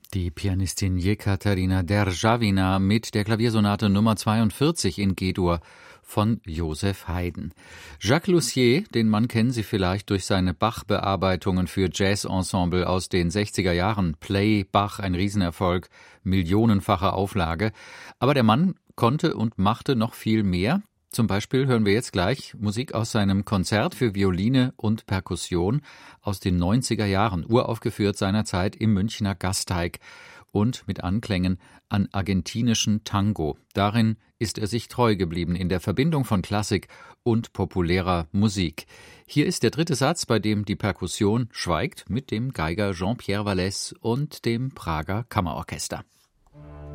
Die Pianistin Jekaterina Derzhavina mit der Klaviersonate Nummer 42 in G-Dur von Joseph Haydn. Jacques Lussier, den Mann kennen Sie vielleicht durch seine Bach-Bearbeitungen für Jazz-Ensemble aus den 60er Jahren. Play Bach, ein Riesenerfolg, millionenfache Auflage. Aber der Mann konnte und machte noch viel mehr. Zum Beispiel hören wir jetzt gleich Musik aus seinem Konzert für Violine und Perkussion aus den 90er Jahren, uraufgeführt seinerzeit im Münchner Gasteig und mit Anklängen an argentinischen Tango. Darin ist er sich treu geblieben in der Verbindung von Klassik und populärer Musik. Hier ist der dritte Satz, bei dem die Perkussion schweigt, mit dem Geiger Jean-Pierre Vallès und dem Prager Kammerorchester.